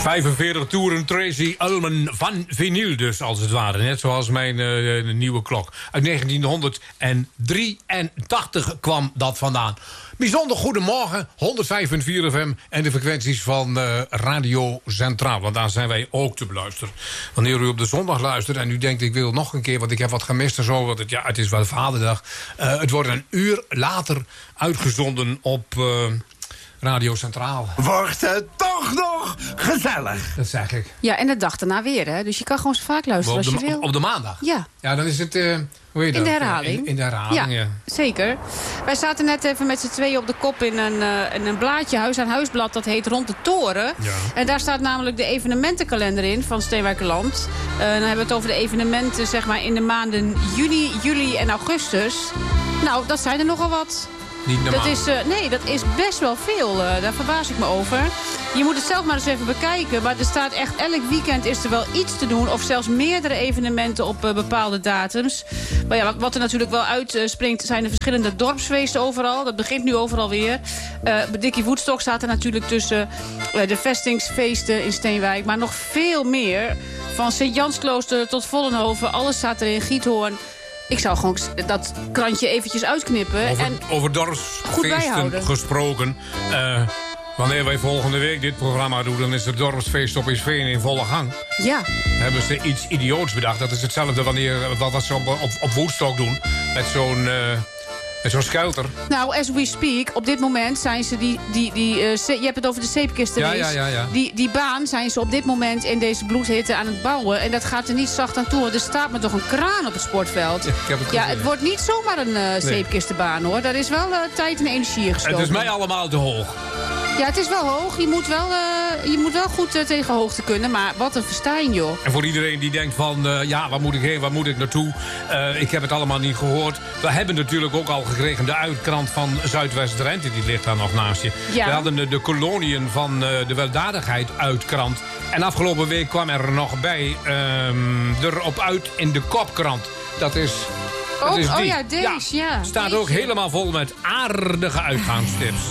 45 toeren Tracy Ullman van vinyl dus, als het ware. Net zoals mijn nieuwe klok. Uit 1983 kwam dat vandaan. Bijzonder goedemorgen, 105.4 FM en de frequenties van Radio Centraal. Want daar zijn wij ook te beluisteren. Wanneer u op de zondag luistert en u denkt, ik wil nog een keer, want ik heb wat gemist en zo. Want het is wel Vaderdag. Het wordt een uur later uitgezonden op Radio Centraal. Wordt het toch nog gezellig? Dat zeg ik. Ja, en de dag daarna weer, hè? Dus je kan gewoon zo vaak luisteren als je wil. Op de maandag? Ja. Ja, dan is het... hoe heet in de dat? herhaling. In de herhaling, ja. Zeker. Wij zaten net even met z'n tweeën op de kop in een blaadje, huis-aan-huisblad, dat heet Rond de Toren. Ja. En daar staat namelijk de evenementenkalender in van Steenwijkerland. Dan hebben we het over de evenementen, zeg maar, in de maanden juni, juli en augustus. Nou, dat zijn er nogal wat. Niet normaal. Dat is best wel veel. Daar verbaas ik me over. Je moet het zelf maar eens even bekijken. Maar er staat echt, elk weekend is er wel iets te doen. Of zelfs meerdere evenementen op bepaalde datums. Maar ja, wat er natuurlijk wel uitspringt, zijn de verschillende dorpsfeesten overal. Dat begint nu overal weer. Dikkie Woodstock staat er natuurlijk tussen. De vestingsfeesten in Steenwijk. Maar nog veel meer. Van Sint-Jansklooster tot Vollenhoven. Alles staat er in Giethoorn. Ik zou gewoon dat krantje eventjes uitknippen. Over dorpsfeesten gesproken. Wanneer wij volgende week dit programma doen, dan is het dorpsfeest op Isveen in volle gang. Ja. Hebben ze iets idioots bedacht. Dat is hetzelfde wat ze op Woodstock doen. Met zo'n schuilter. Nou, as we speak, op dit moment zijn ze je hebt het over de zeepkistenrace. Ja. Die baan zijn ze op dit moment in deze bloedhitte aan het bouwen. En dat gaat er niet zacht aan toe. Er staat me toch een kraan op het sportveld. Het wordt niet zomaar een zeepkistenbaan, hoor. Daar is wel tijd en energie in gestoken. Het is mij allemaal te hoog. Ja, het is wel hoog. Je moet wel goed tegen hoogte kunnen. Maar wat een verstijn, joh. En voor iedereen die denkt van, waar moet ik heen, waar moet ik naartoe? Ik heb het allemaal niet gehoord. We hebben natuurlijk ook al gekregen de uitkrant van Zuidwest-Drenthe. Die ligt daar nog naast je. Ja. We hadden de koloniën van de weldadigheid uitkrant. En afgelopen week kwam er nog bij erop uit in de kopkrant. Dat is... Deze, ja. Staat ook helemaal vol met aardige uitgaanstips.